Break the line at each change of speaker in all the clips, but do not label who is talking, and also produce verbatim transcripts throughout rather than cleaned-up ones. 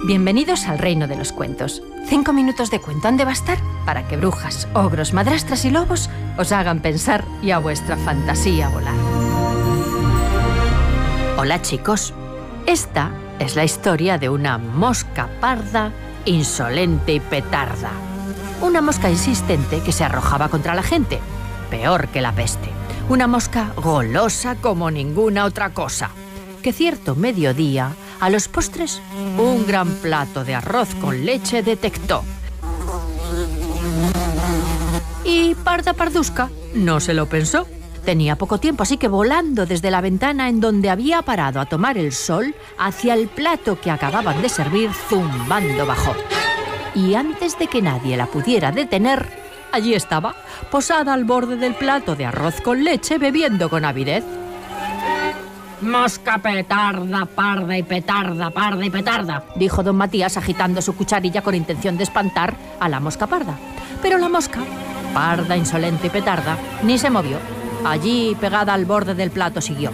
Bienvenidos al reino de los cuentos. Cinco minutos de cuento han de bastar para que brujas, ogros, madrastras y lobos os hagan pensar y a vuestra fantasía volar. Hola chicos, esta es la historia de una mosca parda, insolente y petarda. Una mosca insistente que se arrojaba contra la gente, peor que la peste. Una mosca golosa como ninguna otra cosa, que cierto mediodía, a los postres, un gran plato de arroz con leche detectó. Y Parda Pardusca no se lo pensó. Tenía poco tiempo, así que volando desde la ventana en donde había parado a tomar el sol, hacia el plato que acababan de servir, zumbando bajó. Y antes de que nadie la pudiera detener, allí estaba, posada al borde del plato de arroz con leche, bebiendo con avidez. «Mosca petarda, parda y petarda, parda y petarda», dijo don Matías agitando su cucharilla con intención de espantar a la mosca parda. Pero la mosca, parda, insolente y petarda, ni se movió. Allí, pegada al borde del plato, siguió.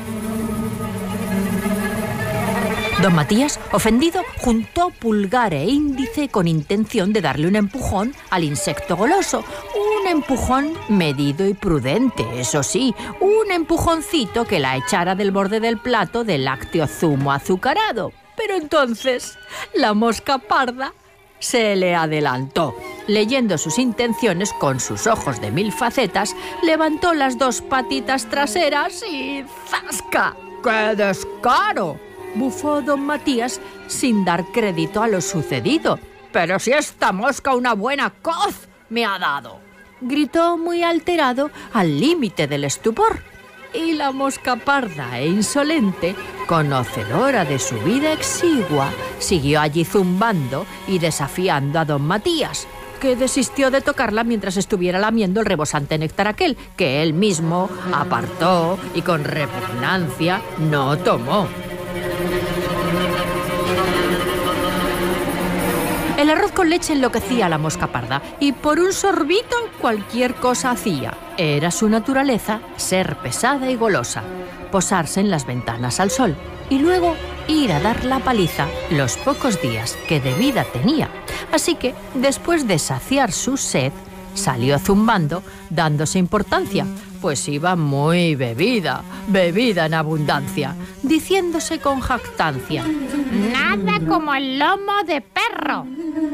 Don Matías, ofendido, juntó pulgar e índice con intención de darle un empujón al insecto goloso. Un empujón medido y prudente, eso sí, un empujoncito que la echara del borde del plato de lácteo zumo azucarado. Pero entonces, la mosca parda se le adelantó. Leyendo sus intenciones con sus ojos de mil facetas, levantó las dos patitas traseras y ¡zasca! ¡Qué descaro!, bufó don Matías sin dar crédito a lo sucedido. «Pero si esta mosca una buena coz me ha dado», gritó muy alterado al límite del estupor. Y la mosca parda e insolente, conocedora de su vida exigua, siguió allí zumbando y desafiando a don Matías, que desistió de tocarla mientras estuviera lamiendo el rebosante néctar aquel, que él mismo apartó y con repugnancia no tomó. El arroz con leche enloquecía a la mosca parda y por un sorbito cualquier cosa hacía. Era su naturaleza ser pesada y golosa, posarse en las ventanas al sol y luego ir a dar la paliza los pocos días que de vida tenía. Así que, después de saciar su sed, salió zumbando, dándose importancia, pues iba muy bebida, bebida en abundancia, diciéndose con jactancia: «Nada como el lomo de perro».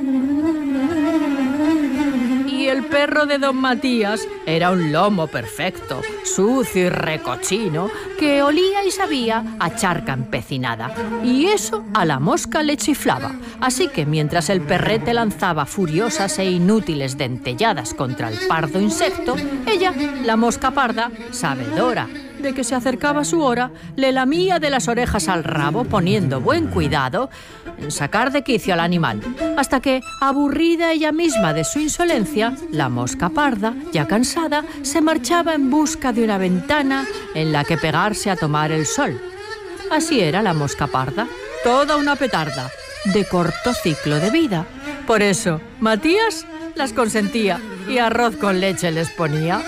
Y el perro de don Matías era un lomo perfecto, sucio y recochino, que olía y sabía a charca empecinada. Y eso a la mosca le chiflaba. Así que mientras el perrete lanzaba furiosas e inútiles dentelladas contra el pardo insecto, ella, la mosca parda, sabedora de que se acercaba su hora, le lamía de las orejas al rabo, poniendo buen cuidado en sacar de quicio al animal, hasta que, aburrida ella misma de su insolencia, la mosca parda, ya cansada, se marchaba en busca de una ventana en la que pegarse a tomar el sol. Así era la mosca parda, toda una petarda, de corto ciclo de vida. Por eso, Matías las consentía y arroz con leche les ponía.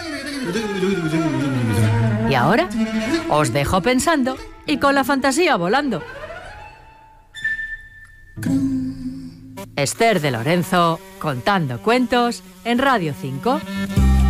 Y ahora os dejo pensando y con la fantasía volando. Esther de Lorenzo, contando cuentos en Radio cinco.